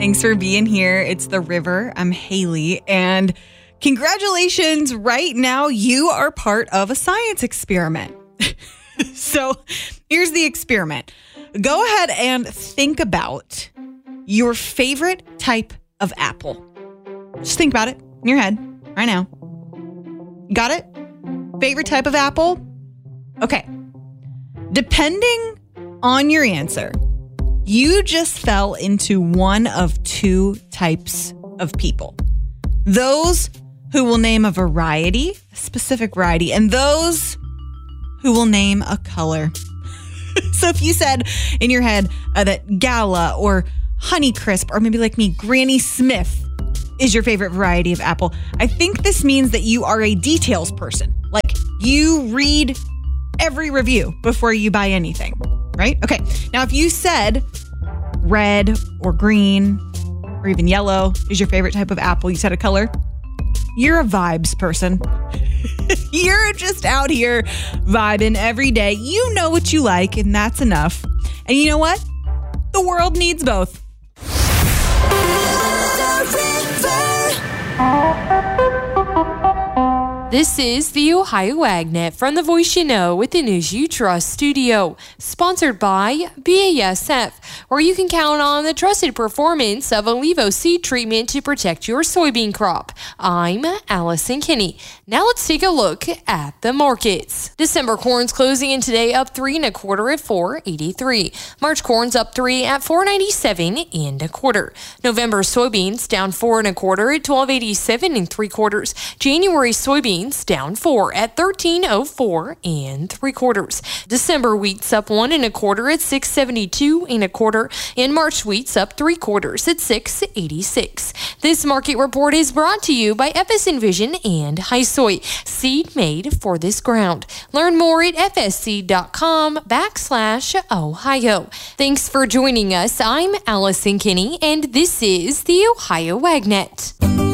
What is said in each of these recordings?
Thanks for being here. It's The River. I'm Haley, and congratulations. Right now, you are part of a science experiment. So here's the experiment. Go ahead and think about your favorite type of apple. Just think about it in your head right now. Got it? Favorite type of apple? Okay. Depending on your answer, you just fell into one of two types of people. Those who will name a variety, a specific variety, and those who will name a color. So if you said in your head that Gala or Honeycrisp, or maybe like me, Granny Smith is your favorite variety of apple, I think this means that you are a details person. Like, you read every review before you buy anything, right? Okay. Now, if you said red or green or even yellow is your favorite type of apple, you said a color, you're a vibes person. You're just out here vibing every day. You know what you like, and that's enough. And you know what? The world needs both. This is the Ohio AgNet from the Voice You Know with the News You Trust studio, sponsored by BASF, where you can count on the trusted performance of Olivo seed treatment to protect your soybean crop. I'm Allison Kinney. Now let's take a look at the markets. December corn's closing in today up 3 1/4 at $4.83. March corn's up 3 at $4.97 1/4. November soybeans down 4 1/4 at $12.87 3/4. January soybeans down 4 at $13.04 3/4. December wheat's up 1 1/4 at $6.72 1/4, and March wheat's up 3/4 at $6.86. This market report is brought to you by FS Envision and Hi-Soy, seed made for this ground. Learn more at fsc.com/Ohio. Thanks for joining us. I'm Allison Kinney, and this is the Ohio AgNet.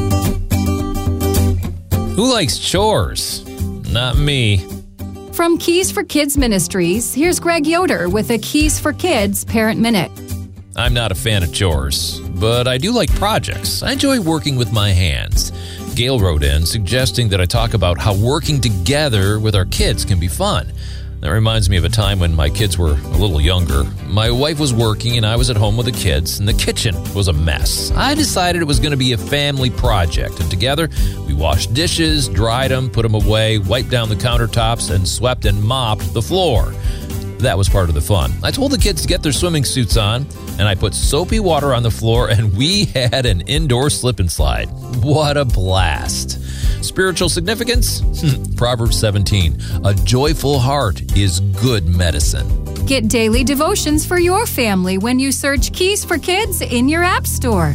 Who likes chores? Not me. From Keys for Kids Ministries, here's Greg Yoder with a Keys for Kids Parent Minute. I'm not a fan of chores, but I do like projects. I enjoy working with my hands. Gail wrote in suggesting that I talk about how working together with our kids can be fun. That reminds me of a time when my kids were a little younger. My wife was working and I was at home with the kids, and the kitchen was a mess. I decided it was going to be a family project, and together we washed dishes, dried them, put them away, wiped down the countertops, and swept and mopped the floor. That was part of the fun. I told the kids to get their swimming suits on, and I put soapy water on the floor, and we had an indoor slip and slide. What a blast. Spiritual significance? Proverbs 17, a joyful heart is good medicine. Get daily devotions for your family when you search Keys for Kids in your app store.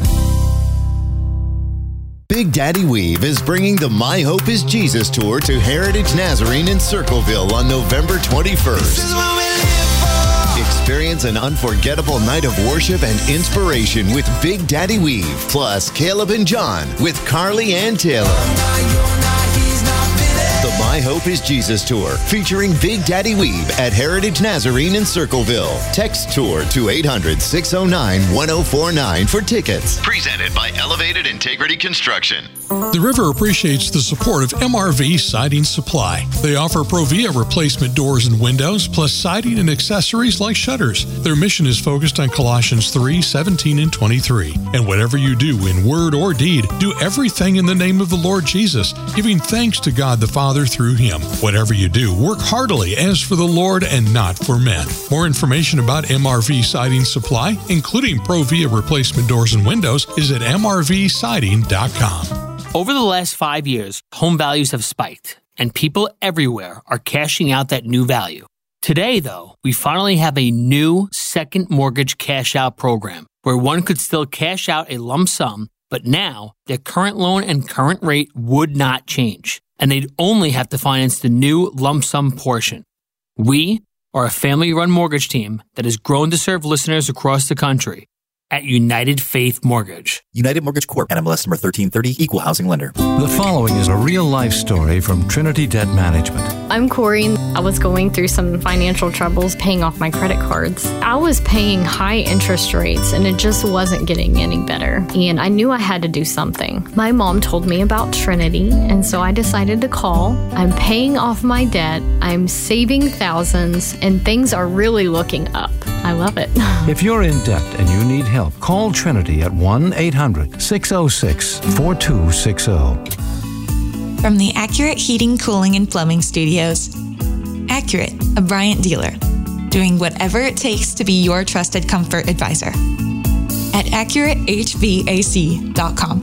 Big Daddy Weave is bringing the My Hope is Jesus tour to Heritage Nazarene in Circleville on November 21st. Experience an unforgettable night of worship and inspiration with Big Daddy Weave, plus Caleb and John with Carly Ann Taylor. The My Hope is Jesus Tour, featuring Big Daddy Weave at Heritage Nazarene in Circleville. Text tour to 800-609-1049 for tickets. Presented by Elevated Integrity Construction. The River appreciates the support of MRV Siding Supply. They offer Provia replacement doors and windows, plus siding and accessories like shutters. Their mission is focused on Colossians 3:17 and 23. And whatever you do in word or deed, do everything in the name of the Lord Jesus, giving thanks to God the Father through Him. Whatever you do, work heartily as for the Lord and not for men. More information about MRV Siding Supply, including Provia replacement doors and windows, is at mrvsiding.com. Over the last 5 years, home values have spiked, and people everywhere are cashing out that new value. Today, though, we finally have a new second mortgage cash-out program where one could still cash out a lump sum, but now their current loan and current rate would not change, and they'd only have to finance the new lump sum portion. We are a family-run mortgage team that has grown to serve listeners across the country. at United Faith Mortgage. United Mortgage Corp. NMLS number 1330, Equal Housing Lender. The following is a real-life story from Trinity Debt Management. I'm Corey. I was going through some financial troubles paying off my credit cards. I was paying high interest rates and it just wasn't getting any better. And I knew I had to do something. My mom told me about Trinity, and so I decided to call. I'm paying off my debt. I'm saving thousands, and things are really looking up. I love it. If you're in debt and you need help, call Trinity at 1-800-606-4260. From the Accurate Heating, Cooling, and Plumbing Studios. Accurate, a Bryant dealer, doing whatever it takes to be your trusted comfort advisor. At AccurateHVAC.com.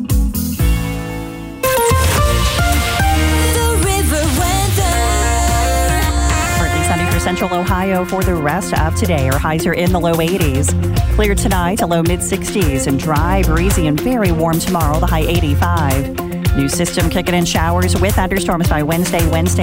Sunny for Central Ohio for the rest of today. Our highs are in the low 80s. Clear tonight, a low mid-60s, and dry, breezy, and very warm tomorrow, the high 85. New system kicking in showers with thunderstorms by Wednesday